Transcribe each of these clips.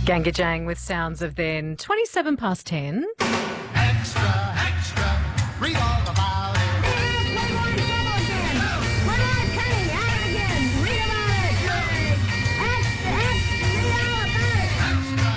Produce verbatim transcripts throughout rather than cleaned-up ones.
Gangajang with sounds of then twenty-seven past ten. Extra, extra, read all about it. Extra,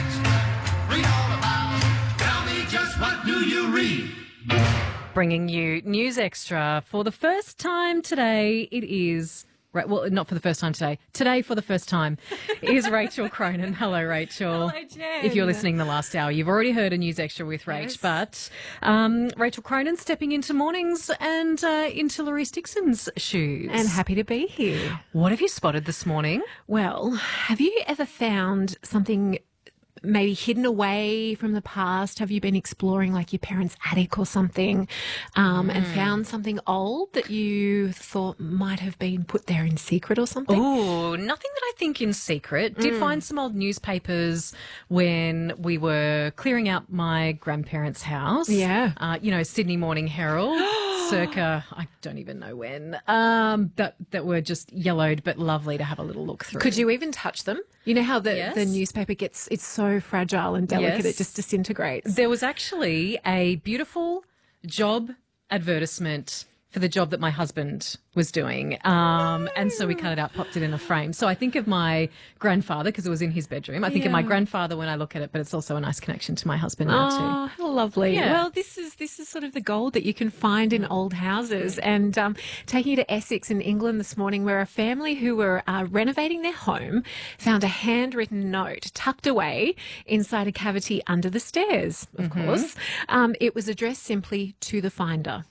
extra, read all about it. Tell me just what do you read? Bringing you News Extra for the first time today. It is, right, well, not for the first time today. Today, for the first time, is Rachel Cronin. Hello, Rachel. Hello, Jen. If you're listening the last hour, you've already heard a News Extra with Rach, Yes. but um, Rachel Cronin stepping into mornings and uh, into Larisse Dixon's shoes. And happy to be here. What have you spotted this morning? Well, have you ever found something maybe hidden away from the past? Have you been exploring like your parents' attic or something um, and found something old that you thought might have been put there in secret or something? Oh, nothing that I think in secret. Did find some old newspapers when we were clearing out my grandparents' house. Yeah. Uh, you know, Sydney Morning Herald, circa, I don't even know when, um, that, that were just yellowed but lovely to have a little look through. Could you even touch them? You know how the, Yes. the newspaper gets, it's so fragile and delicate, Yes. it just disintegrates. There was actually a beautiful job advertisement for the job that my husband was doing. Um, and so we cut it out, popped it in a frame. So I think of my grandfather because it was in his bedroom. I think of my Yeah. grandfather when I look at it, but it's also a nice connection to my husband now too. Oh, how lovely. Yeah. Well, this is this is sort of the gold that you can find in old houses. And um, taking you to Essex in England this morning, where a family who were uh, renovating their home found a handwritten note tucked away inside a cavity under the stairs, of course. Um, it was addressed simply to the finder.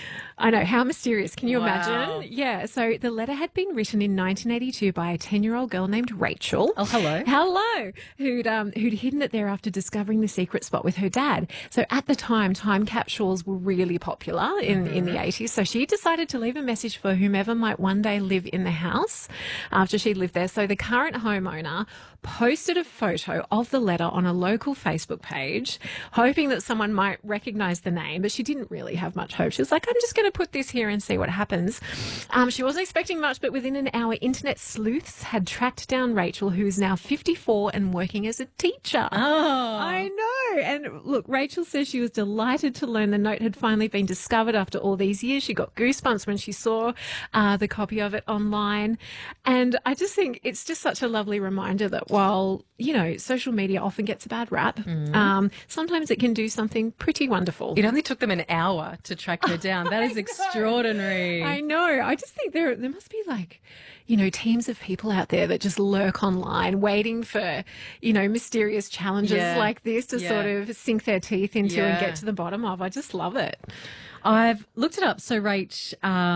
I know, how mysterious. Can you Wow. imagine? Yeah, so the letter had been written in nineteen eighty-two by a ten-year-old girl named Rachel. Oh, hello. Hello, who'd um, who'd hidden it there after discovering the secret spot with her dad. So at the time, time capsules were really popular in, in the eighties. So she decided to leave a message for whomever might one day live in the house after she lived there. So the current homeowner posted a photo of the letter on a local Facebook page, hoping that someone might recognise the name, but she didn't really have much hope. She was like, I'm just going to put this here and see what happens. Um, she wasn't expecting much, but within an hour, internet sleuths had tracked down Rachel, who is now fifty-four and working as a teacher. Oh. I know. And look, Rachel says she was delighted to learn the note had finally been discovered after all these years. She got goosebumps when she saw uh, the copy of it online. And I just think it's just such a lovely reminder that while, you know, social media often gets a bad rap, um, sometimes it can do something pretty wonderful. It only took them an hour to track her down. That is extraordinary. I know. I just think there there must be like, you know, teams of people out there that just lurk online waiting for, you know, mysterious challenges Yeah. like this to Yeah. sort of sink their teeth into and Yeah. get to the bottom of. I just love it. I've looked it up. So, Rach,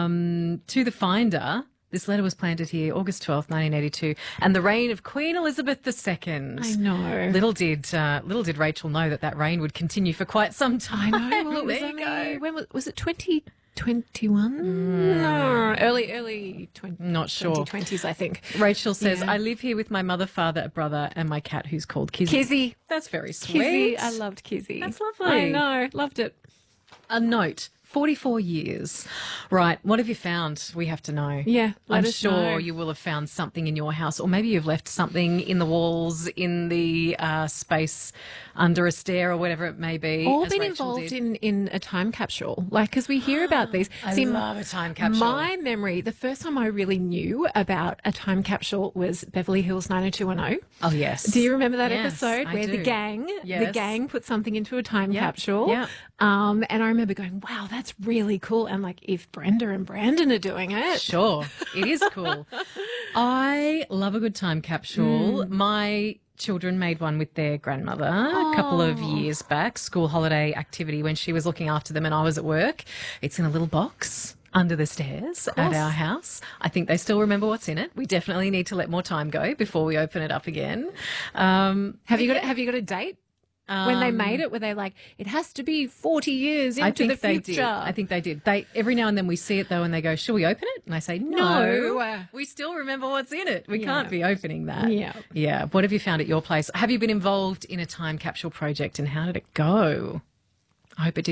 um, to the finder, this letter was planted here August twelfth, nineteen eighty-two, and the reign of Queen Elizabeth the Second. I know. Little did uh, little did Rachel know that that reign would continue for quite some I time. know. Well, it was There you only, go. when was, was it twenty twenty-one? No, early, early twenty, Not sure. twenty twenties, I think. Rachel says, Yeah. I live here with my mother, father, brother, and my cat who's called Kizzy. Kizzy. That's very sweet. Kizzy. I loved Kizzy. That's lovely. I know. Loved it. A note. forty-four years. Right. What have you found? We have to know. Yeah, let I'm us sure know. you will have found something in your house, or maybe you've left something in the walls, in the uh, space under a stair, or whatever it may be. All as been Rachel involved did. in, in a time capsule. Like, because we hear about these. I See, love a time capsule. My memory, the first time I really knew about a time capsule was Beverly Hills nine oh two one oh. Oh, yes. Do you remember that Yes, episode I where do. the gang, the Yes. gang put something into a time Yeah, capsule? yeah. Um, and I remember going, wow, that's really cool. And like, if Brenda and Brandon are doing it. Sure. It is cool. I love a good time capsule. My children made one with their grandmother a couple of years back, school holiday activity when she was looking after them and I was at work. It's in a little box under the stairs at our house. I think they still remember what's in it. We definitely need to let more time go before we open it up again. Um, Have you got, have you got a date? When they made it, were they like, it has to be forty years into I think the they future? did. I think they did. They every now and then we see it though, and they go, "Shall we open it?" And I say, "No, No. we still remember what's in it. We Yeah. can't be opening that." Yeah. yeah. What have you found at your place? Have you been involved in a time capsule project, and how did it go? I hope it did.